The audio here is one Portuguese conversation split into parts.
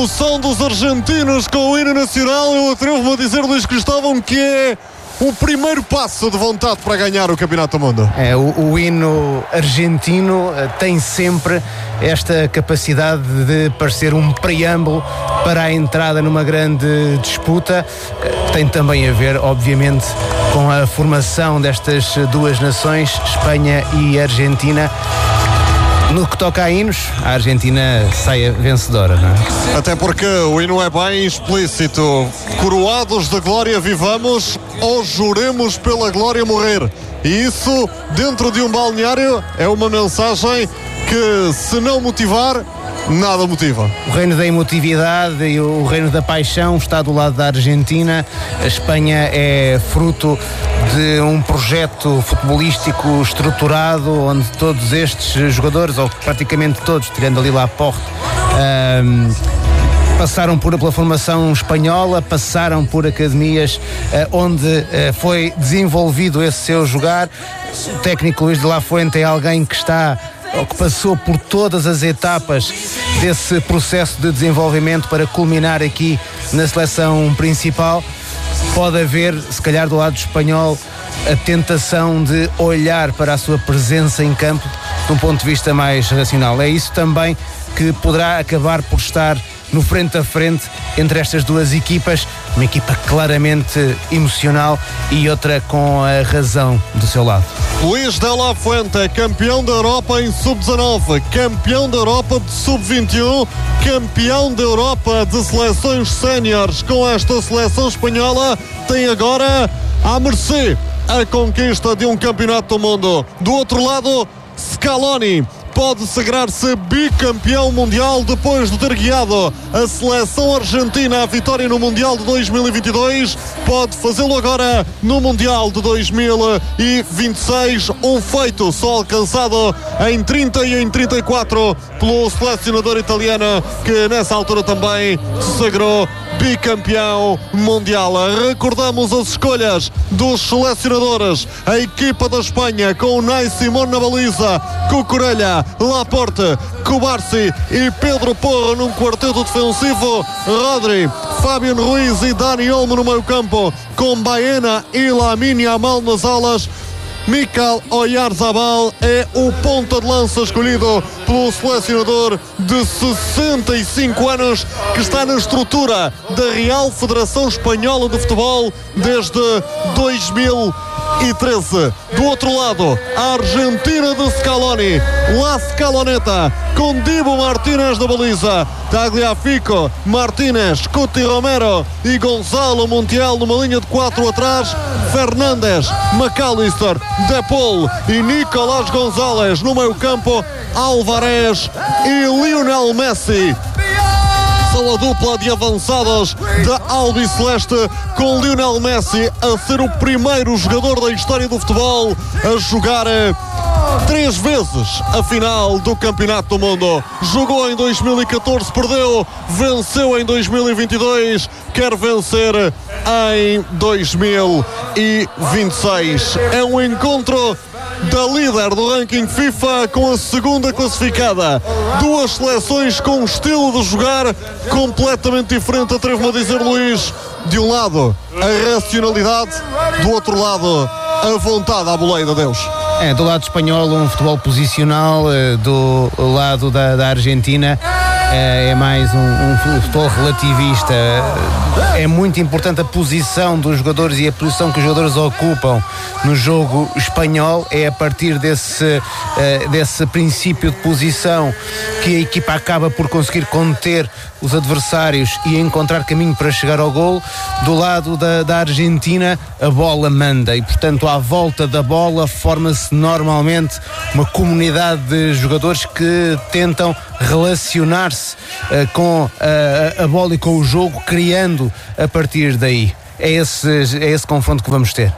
emoção dos argentinos com o hino nacional. Eu atrevo-me a dizer, Luís Cristóvão, que é o primeiro passo de vontade para ganhar o Campeonato do Mundo. O hino argentino tem sempre esta capacidade de parecer um preâmbulo para a entrada numa grande disputa. Tem também a ver, obviamente, com a formação destas duas nações, Espanha e Argentina. No que toca a hinos, a Argentina sai vencedora, não é? Até porque o hino é bem explícito. Coroados da glória vivamos ou juremos pela glória morrer. E isso, dentro de um balneário, é uma mensagem que, se não motivar, nada motiva. O reino da emotividade e o reino da paixão está do lado da Argentina. A Espanha é fruto de um projeto futebolístico estruturado, onde todos estes jogadores, ou praticamente todos, tirando ali Laporte, passaram pela formação espanhola, passaram por academias onde foi desenvolvido esse seu jogar. O técnico Luís de la Fuente é alguém que passou por todas as etapas desse processo de desenvolvimento para culminar aqui na seleção principal. Pode haver, se calhar do lado espanhol, a tentação de olhar para a sua presença em campo de um ponto de vista mais racional. É isso também que poderá acabar por estar no frente a frente entre estas duas equipas, uma equipa claramente emocional e outra com a razão do seu lado. Luís de la Fuente, campeão da Europa em sub-19, campeão da Europa de sub-21, campeão da Europa de seleções séniores com esta seleção espanhola, tem agora à mercê a conquista de um campeonato do mundo. Do outro lado, Scaloni pode sagrar-se bicampeão mundial depois de ter guiado a seleção argentina à vitória no Mundial de 2022. Pode fazê-lo agora no Mundial de 2026. Um feito só alcançado em 30 e em 34 pelo selecionador italiano, que nessa altura também se sagrou bicampeão mundial. Recordamos as escolhas dos selecionadores. A equipa da Espanha com o Nai Simón na baliza, Cucurella, Laporte, Cubarsi e Pedro Porro num quarteto defensivo. Rodri, Fabián Ruiz e Dani Olmo no meio campo, com Baena e Lamine Yamal nas alas. Mikel Oyarzabal é o ponta de lança escolhido pelo selecionador de 65 anos, que está na estrutura da Real Federação Espanhola de Futebol desde 2013. Do outro lado, a Argentina de Scaloni, La Scaloneta, com Dibu Martínez na baliza, Tagliafico, Martínez, Cuti Romero e Gonzalo Montiel numa linha de 4 atrás, Fernandes, McAllister, De Paul e Nicolás González no meio campo, Álvarez e Lionel Messi. São a dupla de avançados da Albiceleste, com Lionel Messi a ser o primeiro jogador da história do futebol a jogar 3 vezes a final do Campeonato do Mundo. Jogou em 2014, perdeu, venceu em 2022, quer vencer em 2026. É um encontro da líder do ranking FIFA com a segunda classificada. Duas seleções com um estilo de jogar completamente diferente, atrevo-me a dizer, Luís. De um lado, a racionalidade, do outro lado, a vontade à boleia de Deus. Do lado espanhol, um futebol posicional, do lado da Argentina é mais um futebol relativista. É muito importante a posição dos jogadores e a posição que os jogadores ocupam no jogo espanhol. É a partir desse princípio de posição que a equipa acaba por conseguir conter os adversários e encontrar caminho para chegar ao golo. Do lado da Argentina, a bola manda e, portanto, à volta da bola forma-se normalmente uma comunidade de jogadores que tentam relacionar-se com a bola e com o jogo, criando a partir daí. É esse confronto que vamos ter.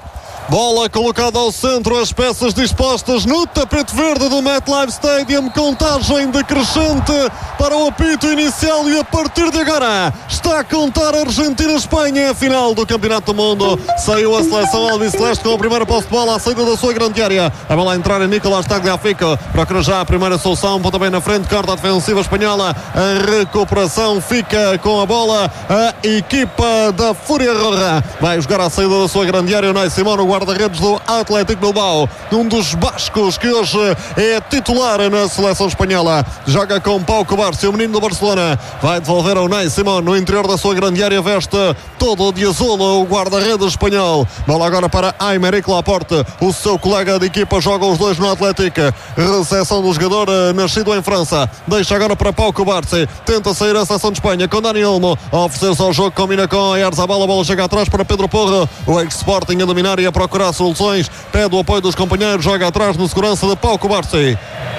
Bola colocada ao centro, as peças dispostas no tapete verde do MetLife Stadium. Contagem decrescente para o apito inicial e a partir de agora está a contar a Argentina-Espanha, a final do Campeonato do Mundo. Saiu a seleção albiceleste com a primeira posse de bola à saída da sua grande área. A bola a entrar em Nicolás Tagliafico. Procura já a primeira solução, pontapé na frente, corta a defensiva espanhola. A recuperação fica com a bola a equipa da Fúria Roja. Vai jogar à saída da sua grande área o Unai Simón, o guarda-redes do Atlético Bilbao, um dos bascos que hoje é titular na seleção espanhola. Joga com Pau Cubarsí, o menino do Barcelona. Vai devolver ao Unai Simón no interior da sua grande área, veste todo de azul o guarda-redes espanhol. Bola agora para Aymeric Laporte, o seu colega de equipa, joga os dois no Atlético. Recepção do jogador nascido em França. Deixa agora para Pau Cubarsí, tenta sair a seleção de Espanha com Dani Olmo, a oferecer-se ao jogo, combina com Oyarzabal, a bola chega atrás para Pedro Porro, o ex-Sporting a dominar e a procurar soluções, pede o apoio dos companheiros, joga atrás no segurança de Pau Cubarsí.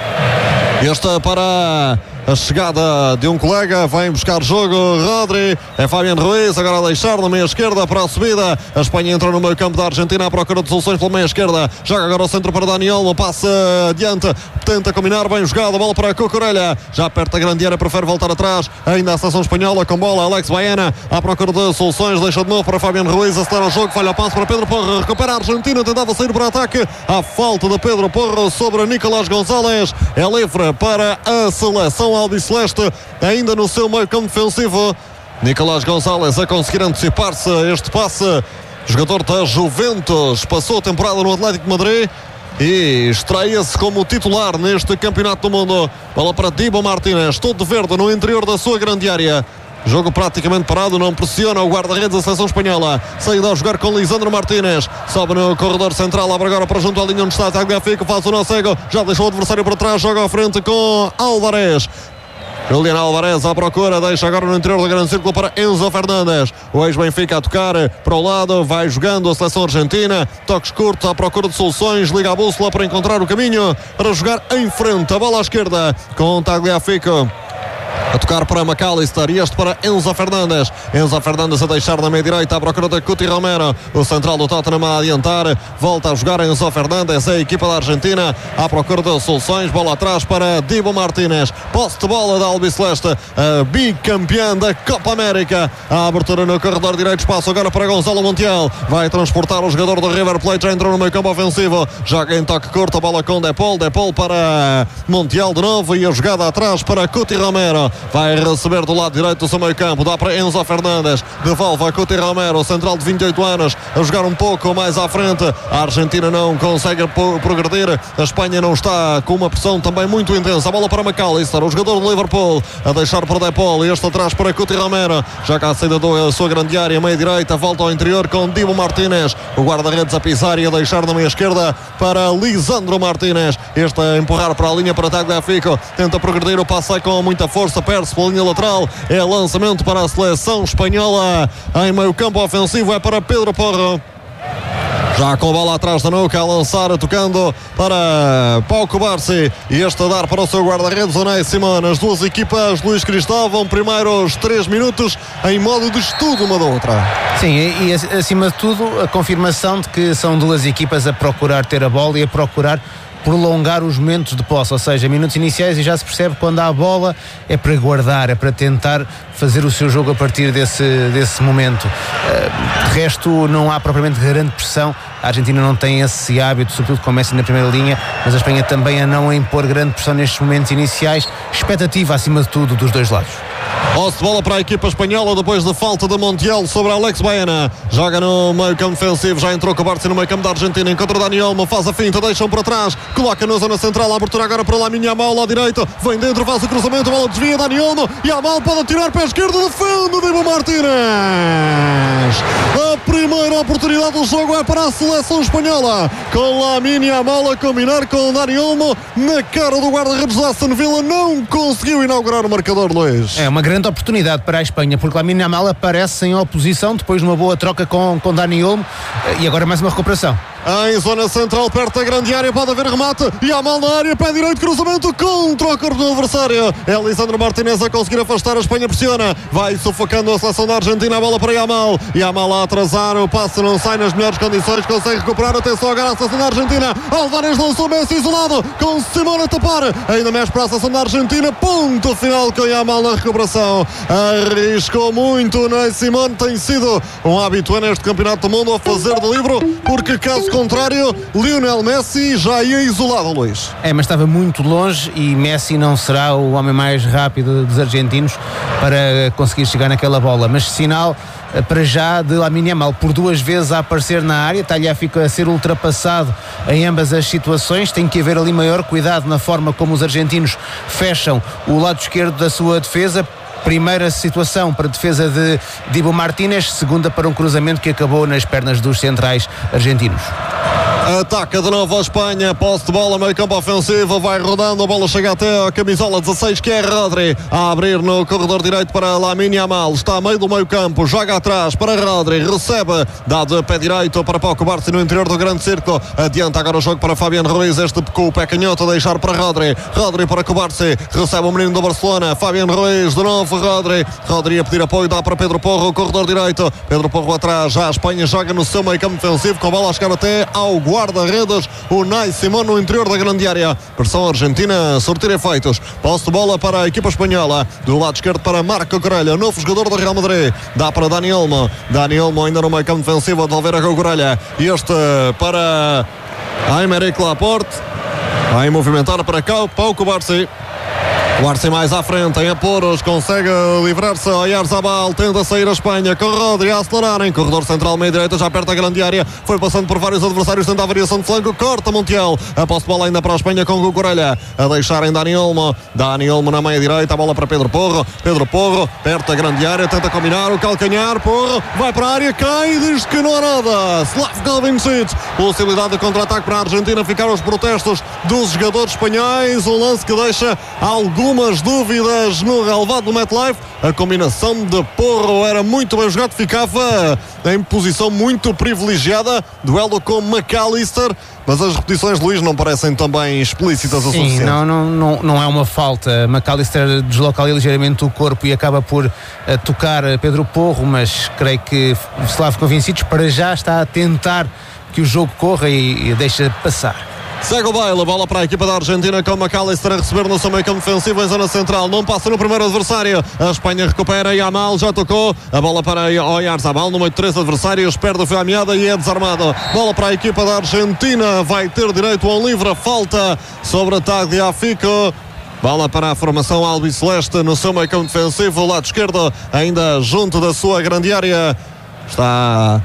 Esta para a chegada de um colega, vem buscar jogo Rodri, é Fabián Ruiz, agora a deixar na meia esquerda para a subida. A Espanha entra no meio campo da Argentina à procura de soluções pela meia esquerda, joga agora ao centro para Dani Olmo, passa adiante, tenta combinar, bem jogado, a bola para Cucurella, já perto da grande área, prefere voltar atrás, ainda a seleção espanhola com bola, Alex Baena à procura de soluções, deixa de novo para Fabián Ruiz, acelera o jogo, falha o passo para Pedro Porro, recupera a Argentina, tentava sair para o ataque, a falta de Pedro Porro sobre Nicolás González, é livre para a seleção albiceleste, ainda no seu meio campo defensivo. Nicolás González a conseguir antecipar-se a este passe, jogador da Juventus, passou a temporada no Atlético de Madrid e estreia-se como titular neste Campeonato do Mundo. Bola para Dibu Martínez, todo de verde no interior da sua grande área. Jogo praticamente parado, não pressiona o guarda-redes da seleção espanhola. Saída a jogar com Lisandro Martínez. Sobe no corredor central, abre agora para junto à linha onde está Tagliafico, faz o nó cego, já deixou o adversário para trás, joga à frente com Álvarez. Julián Álvarez à procura, deixa agora no interior do grande círculo para Enzo Fernandes. O ex-Benfica a tocar para o lado, vai jogando a seleção argentina. Toques curtos à procura de soluções, liga a bússola para encontrar o caminho para jogar em frente. A bola à esquerda com Tagliafico. A tocar para McAllister e este para Enzo Fernandes. Enzo Fernandes a deixar na meia direita à procura de Cuti Romero. O central do Tottenham a adiantar. Volta a jogar Enzo Fernandes. A equipa da Argentina à procura de soluções. Bola atrás para Dibu Martínez. Posse de bola da albiceleste, a bicampeã da Copa América. A abertura no corredor direito. Espaço agora para Gonzalo Montiel. Vai transportar o jogador do River Plate. Já entrou no meio campo ofensivo. Joga em toque curto. A bola com Depol. Depol para Montiel de novo. E a jogada atrás para Cuti Romero. Vai receber do lado direito do seu meio campo, dá para Enzo Fernandes, devolve a Cuti Romero, central de 28 anos, a jogar um pouco mais à frente. A Argentina não consegue progredir, a Espanha não está com uma pressão também muito intensa. A bola para McAllister, o jogador do Liverpool, a deixar para Depol, e este atrás para Cuti Romero, já cá a saída da sua grande área, meia direita, volta ao interior com Dibu Martínez, o guarda-redes a pisar e a deixar na meia esquerda para Lisandro Martínez, este a empurrar para a linha para Tagliafico, tenta progredir, o passe com muita força, perde-se pela linha lateral, é lançamento para a seleção espanhola em meio campo ofensivo, é para Pedro Porro. Já com a bola atrás da nuca, a lançar, tocando para Pau Cubarsí e este a dar para o seu guarda-redes, Unai Simón. As duas equipas, Luís Cristóvão, primeiros 3 minutos em modo de estudo uma da outra. Sim, e acima de tudo a confirmação de que são duas equipas a procurar ter a bola e a procurar prolongar os momentos de posse, ou seja, minutos iniciais, e já se percebe quando há a bola é para guardar, é para tentar fazer o seu jogo a partir desse momento. De resto, não há propriamente grande pressão. A Argentina não tem esse hábito, sobretudo com Messi na primeira linha, mas a Espanha também a não impor grande pressão nestes momentos iniciais. Expectativa acima de tudo dos dois lados. Posse de bola para a equipa espanhola depois da falta de Montiel sobre Alex Baena. Joga no meio campo defensivo, já entrou Cubarsí no meio campo da Argentina, encontra Dani Olmo, faz a finta, deixam para trás, coloca na zona central, a abertura agora para Lamine Yamal, à direita, vem dentro, faz o cruzamento, a bola desvia, Dani Olmo, Yamal pode atirar pé esquerdo, defende Dibu Martínez. A primeira oportunidade do jogo é para a seleção espanhola, com Lamine Yamal a combinar com Dani Olmo, na cara do guarda-redes da Aston Villa, não conseguiu inaugurar o marcador, Luís. É uma grande oportunidade para a Espanha, porque Lamine Yamal aparece em oposição depois de uma boa troca com Dani Olmo, e agora mais uma recuperação. em zona central, perto da grande área, pode haver remate. Yamal na área, pé direito, cruzamento contra o corpo do adversário. É Lisandro Martínez a conseguir afastar, a Espanha pressiona, vai sufocando a seleção da Argentina. A bola para Yamal, Yamal a atrasar, o passe não sai nas melhores condições, consegue recuperar. Atenção agora a seleção da Argentina. Álvarez lançou, Messi isolado, com Simone a tapar, ainda mais para a seleção da Argentina. Ponto final com Yamal na recuperação. Arriscou muito, o Simone tem sido um habitué neste campeonato do mundo a fazer de livro, porque caso contrário Lionel Messi já ia isolado, Luís. Mas estava muito longe e Messi não será o homem mais rápido dos argentinos para conseguir chegar naquela bola, mas sinal para já de Lamine Yamal, por 2 vezes a aparecer na área. Tagliafico a ser ultrapassado em ambas as situações. Tem que haver ali maior cuidado na forma como os argentinos fecham o lado esquerdo da sua defesa. Primeira situação para a defesa de Dibu Martínez, segunda para um cruzamento que acabou nas pernas dos centrais argentinos. Ataca de novo a Espanha, posse de bola, meio campo ofensivo, vai rodando, a bola chega até a camisola 16, que é Rodri, a abrir no corredor direito para Lamine Yamal, está a meio do meio campo, joga atrás para Rodri, recebe, dá de pé direito para Pau Cubarsí no interior do grande círculo, adianta agora o jogo para Fabián Ruiz, este com o pé canhoto a deixar para Rodri, Rodri para Cubarsí, recebe o menino do Barcelona, Fabián Ruiz, de novo Rodri a pedir apoio, dá para Pedro Porro, o corredor direito, Pedro Porro atrás, já a Espanha joga no seu meio campo defensivo, com a bola a chegar até ao guarda-redes, o Unai Simón no interior da grande área. Pressão argentina a surtir efeitos. Posse de bola para a equipa espanhola. Do lado esquerdo para Marco Corelha, novo jogador do Real Madrid. Dá para Dani Olmo. Dani Olmo ainda no meio campo defensivo a devolver a Corelha. E este para Aymeric Laporte. Vai movimentar para cá Pau Cubarsí. Cubarsí mais à frente, em apuros, consegue livrar-se. Oyarzabal tenta sair a Espanha com Rodri a acelerar em corredor central, meia direita, já perto da grande área. Foi passando por vários adversários, tenta a variação de flanco, corta Montiel. A posse de bola ainda para a Espanha com Cucurella a deixar em Dani Olmo. Dani Olmo na meia direita, a bola para Pedro Porro. Pedro Porro, perto da grande área, tenta combinar o calcanhar. Porro vai para a área, cai e diz que não há nada. Slavko Vincic, possibilidade de contra-ataque para a Argentina. Ficaram os protestos dos jogadores espanhóis. Um lance que deixa algumas dúvidas no relevado do MetLife. A combinação de Porro era muito bem jogado, ficava em posição muito privilegiada. Duelo com McAllister, mas as repetições, Luís, não parecem também explícitas o suficiente. Não é uma falta. McAllister desloca ali ligeiramente o corpo e acaba por tocar Pedro Porro, mas creio que Slavko Vincic para já está a tentar que o jogo corra e deixa passar. Segue o baile, bola para a equipa da Argentina com McAllister a receber no seu meio campo defensivo em zona central, não passa no primeiro adversário, a Espanha recupera, Yamal já tocou, a bola para Oyarzabal no meio de 3 adversários, perde, foi a meada e é desarmado. Bola para a equipa da Argentina, vai ter direito a um livre, falta sobre a Tagliafico. Bola para a formação albiceleste no seu meio campo defensivo, lado esquerdo, ainda junto da sua grande área, está...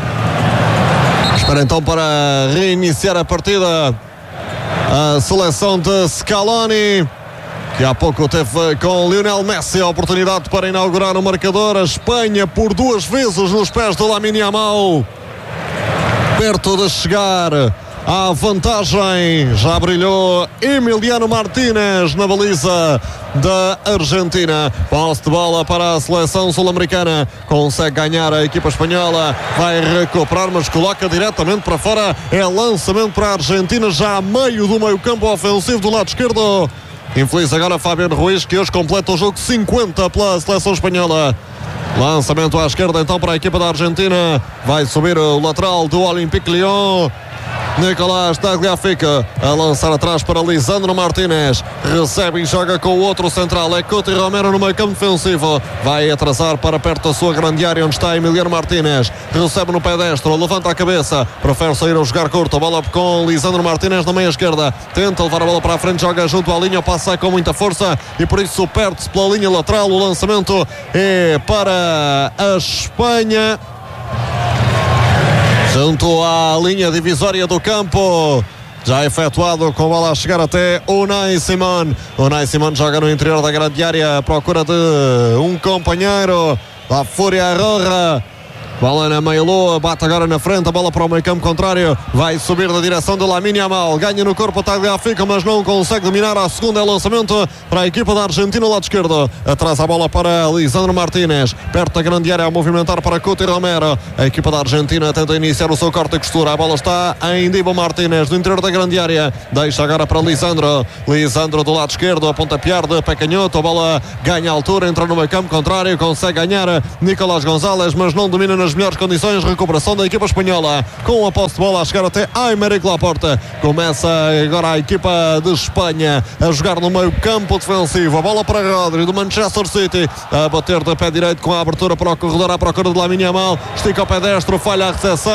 Espera então para reiniciar a partida a seleção de Scaloni, que há pouco teve com Lionel Messi a oportunidade para inaugurar o marcador. A Espanha por 2 vezes nos pés do Lamine Yamal, perto de chegar à vantagem. Já brilhou Emiliano Martínez na baliza da Argentina. Posse de bola para a seleção sul-americana, consegue ganhar a equipa espanhola, vai recuperar, mas coloca diretamente para fora. É lançamento para a Argentina, já a meio do meio campo ofensivo do lado esquerdo. Infeliz agora Fabián Ruiz, que hoje completa o jogo 50 pela seleção espanhola. Lançamento à esquerda então para a equipa da Argentina, vai subir o lateral do Olympique Lyon, Nicolás Tagliafico a lançar atrás para Lisandro Martínez, recebe e joga com o outro central, é Cuti Romero no meio campo defensivo, vai atrasar para perto da sua grande área onde está Emiliano Martínez, recebe no pé destro, levanta a cabeça, prefere sair a jogar curto, a bola com Lisandro Martínez na meia esquerda, tenta levar a bola para a frente, joga junto à linha, passa com muita força e por isso perde-se pela linha lateral. O lançamento é para a Espanha junto à linha divisória do campo, já efetuado, com a bola a chegar até Unai Simón. Unai Simón joga no interior da grande área à procura de um companheiro, da Fúria Roja. Bola na meia-lua, bate agora na frente, a bola para o meio campo contrário, vai subir na direção de Lamine Yamal, ganha no corpo, Tagliafico, mas não consegue dominar. A segunda é lançamento para a equipa da Argentina, lado esquerdo, atrás a bola para Lisandro Martínez, perto da grande área a movimentar para Couto e Romero. A equipa da Argentina tenta iniciar o seu corte e costura, a bola está em Dibu Martínez, do interior da grande área, deixa agora para Lisandro do lado esquerdo, a pontapear de pé canhoto, a bola ganha altura, entra no meio campo contrário, consegue ganhar Nicolás González, mas não domina nas melhores condições. Recuperação da equipa espanhola com a posse de bola a chegar até Aymeric Laporte. Começa agora a equipa de Espanha a jogar no meio campo defensivo, a bola para Rodri do Manchester City, a bater de pé direito com a abertura para o corredor à procura de Lamine Yamal, estica o pé destro, falha a recepção,